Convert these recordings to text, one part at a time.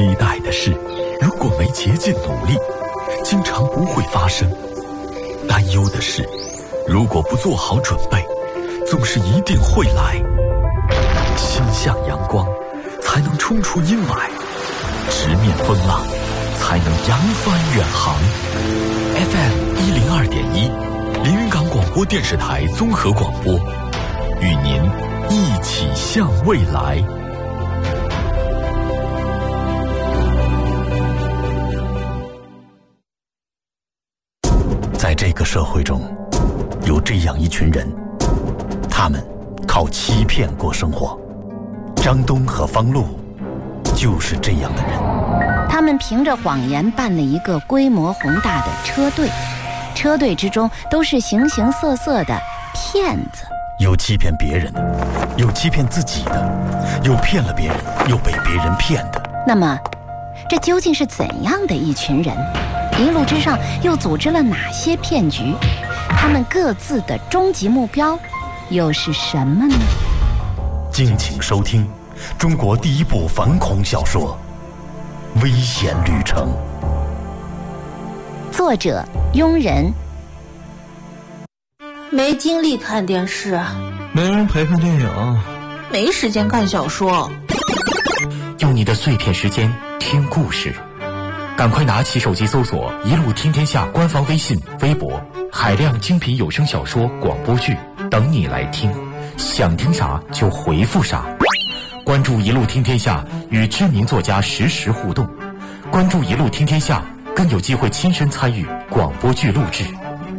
期待的事，如果没竭尽努力，经常不会发生；担忧的事，如果不做好准备，总是一定会来。心向阳光，才能冲出阴霾；直面风浪，才能扬帆远航。FM 102.1，连云港广播电视台综合广播，与您一起向未来。在这个社会中，有这样一群人，他们靠欺骗过生活。张东和方露就是这样的人。 他们凭着谎言办了一个规模宏大的车队，车队之中都是形形色色的骗子， 有欺骗别人的，有欺骗自己的，有骗了别人又被别人骗的。 那么这究竟是怎样的一群人？一路之上又组织了哪些骗局？他们各自的终极目标又是什么呢？ 敬请收听中国第一部反恐小说《危险旅程》， 作者庸人。 没精力看电视， 没人陪看电影， 没时间看小说。 用你的碎片时间听故事，赶快拿起手机搜索一路听天下官方微信、微博，海量精品有声小说、广播剧等你来听，想听啥就回复啥。关注一路听天下，与知名作家实时互动。关注一路听天下，更有机会亲身参与广播剧录制。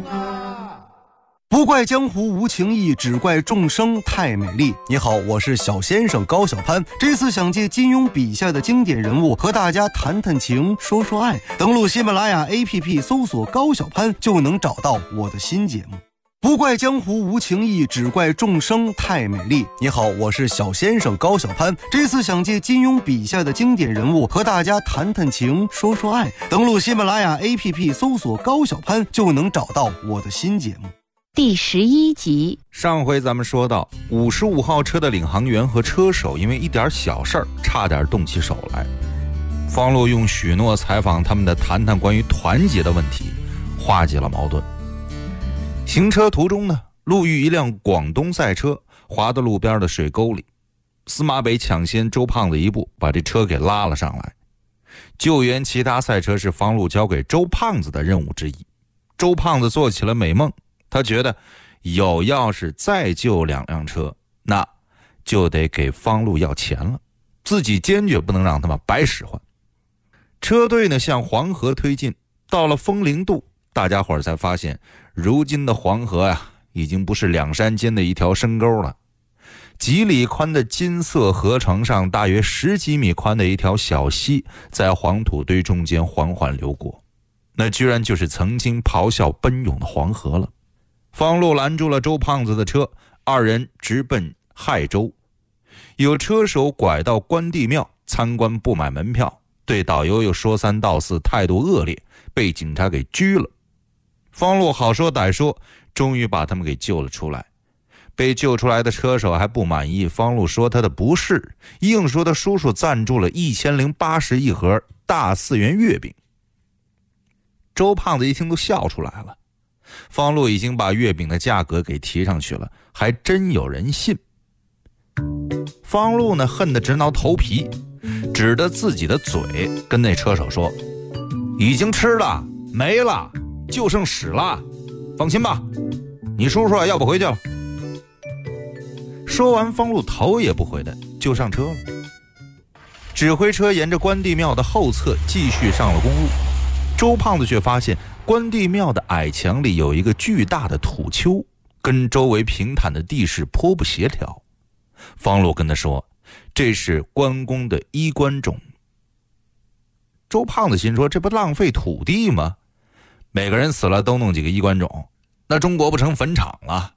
不怪江湖无情义，只怪众生太美丽。你好，我是小先生高小攀，这次想借金庸笔下的经典人物和大家谈谈情，说说爱。登录喜马拉雅 APP 搜索高小攀，就能找到我的新节目。不怪江湖无情义，只怪众生太美丽。你好，我是小先生高小攀，这次想借金庸笔下的经典人物和大家谈谈情，说说爱。登录喜马拉雅 APP 搜索高小攀，就能找到我的新节目。 第11集。 上回咱们说到55号车的领航员和车手因为一点小事儿差点动起手来。方露用许诺采访他们的谈谈关于团结的问题，化解了矛盾。行车途中呢，路遇一辆广东赛车滑到路边的水沟里，司马北抢先周胖子一步把这车给拉了上来。救援其他赛车是方露交给周胖子的任务之一。周胖子做起了美梦，他觉得要是再救2辆车，那就得给方露要钱了，自己坚决不能让他们白使唤。车队呢向黄河推进，到了风陵渡，大家伙才发现如今的黄河呀，已经不是两山间的一条深沟了。几里宽的金色河床上，大约10几米宽的一条小溪在黄土堆中间缓缓流过，那居然就是曾经咆哮奔涌的黄河了。方露拦住了周胖子的车，二人直奔亥州。有车手拐到关帝庙参观不买门票，对导游又说三道四，态度恶劣，被警察给拘了。方露好说歹说，终于把他们给救了出来。被救出来的车手还不满意，方露说他的不是，硬说他叔叔赞助了1080一盒大4元月饼。周胖子一听都笑出来了。方露已经把月饼的价格给提上去了，还真有人信。方露呢，恨得直挠头皮，指着自己的嘴跟那车手说：已经吃了，没了，就剩屎了，放心吧，你叔叔要不回去了。说完，方露头也不回的就上车了。指挥车沿着关帝庙的后侧继续上了公路。周胖子却发现关帝庙的矮墙里有一个巨大的土丘，跟周围平坦的地势颇不协调。方露跟他说，这是关公的衣冠冢。周胖子心说，这不浪费土地吗？每个人死了都弄几个衣冠冢，那中国不成坟场了。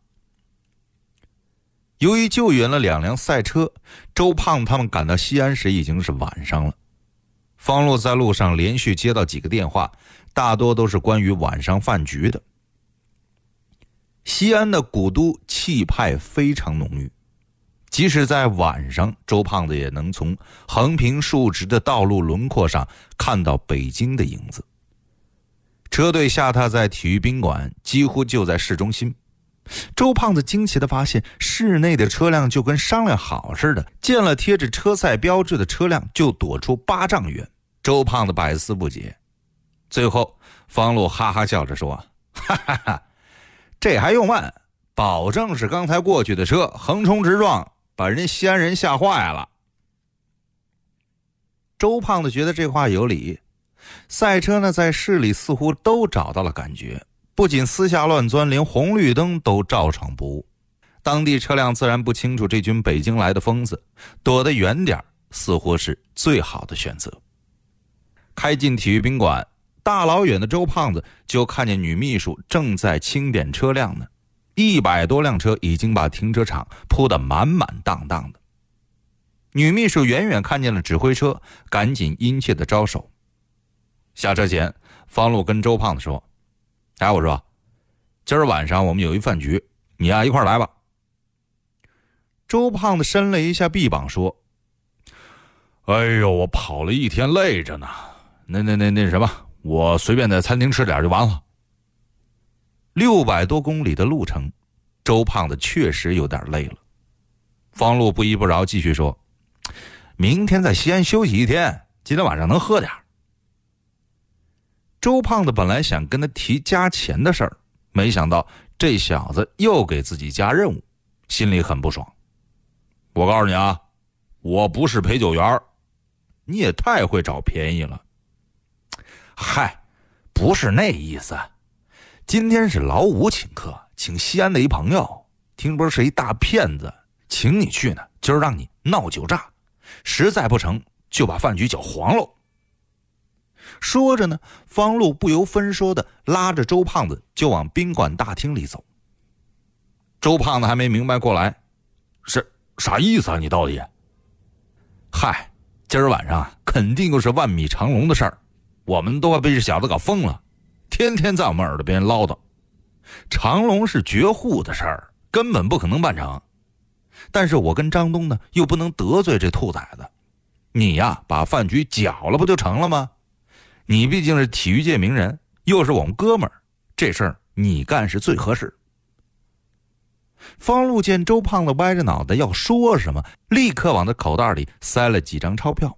由于救援了2辆赛车，周胖他们赶到西安时已经是晚上了。方露在路上连续接到几个电话，大多都是关于晚上饭局的。西安的古都气派非常浓郁， 即使在晚上，周胖子也能从横平竖直的道路轮廓上看到北京的影子。车队下榻在体育宾馆，几乎就在市中心。周胖子惊奇地发现，室内的车辆就跟商量好似的，见了贴着车赛标志的车辆就躲出8丈远。周胖子百思不解。最后方路哈哈笑着说，哈哈哈，这还用问，保证是刚才过去的车横冲直撞，把人西安人吓坏了。周胖子觉得这话有理，赛车呢在市里似乎都找到了感觉，不仅私下乱钻，连红绿灯都照常不误。当地车辆自然不清楚这群北京来的疯子，躲得远点似乎是最好的选择。开进体育宾馆，大老远的周胖子就看见女秘书正在清点车辆呢，100多辆车已经把停车场铺得满满当当的。女秘书远远看见了指挥车，赶紧殷切地招手。下车前，方路跟周胖子说，我说今儿晚上我们有一饭局，你一块来吧。周胖子伸了一下臂膀说，哎呦，我跑了一天累着呢，那什么，我随便在餐厅吃点就完了。600多公里的路程，周胖子确实有点累了。方路不依不饶继续说，明天在西安休息一天，今天晚上能喝点。周胖子本来想跟他提加钱的事儿，没想到这小子又给自己加任务，心里很不爽。我告诉你啊，我不是陪酒员，你也太会找便宜了。嗨，不是那意思，今天是老五请客，请西安的一朋友，听说是一大骗子，请你去呢，今儿让你闹酒诈，实在不成就把饭局搅黄喽。说着呢，方路不由分说的拉着周胖子就往宾馆大厅里走。周胖子还没明白过来，是啥意思啊你到底？嗨，今儿晚上肯定又是万米长龙的事儿，我们都快被这小子搞疯了，天天在我们耳朵边唠叨。长龙是绝户的事儿，根本不可能办成。但是我跟张东呢，又不能得罪这兔崽子。你呀，把饭局搅了不就成了吗？你毕竟是体育界名人，又是我们哥们儿，这事儿你干是最合适。方路见周胖子歪着脑袋要说什么，立刻往他口袋里塞了几张钞票。